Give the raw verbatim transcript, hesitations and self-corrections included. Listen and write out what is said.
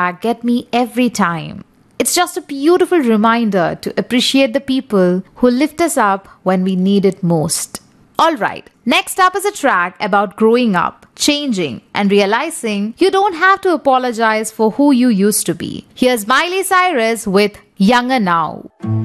track get me every time. It's just a beautiful reminder to appreciate the people who lift us up when we need it most. Alright, next up is a track about growing up, changing, and realizing you don't have to apologize for who you used to be. Here's Miley Cyrus with Younger Now.